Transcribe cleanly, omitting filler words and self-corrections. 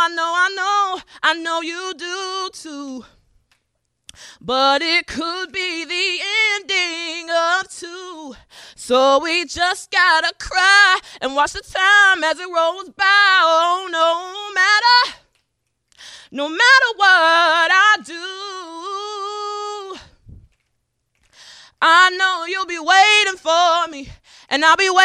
I know you do too. But it could be the ending of two. So we just gotta cry and watch the time as it rolls by. Oh, no matter what I do, I know you'll be waiting for me, and I'll be waiting.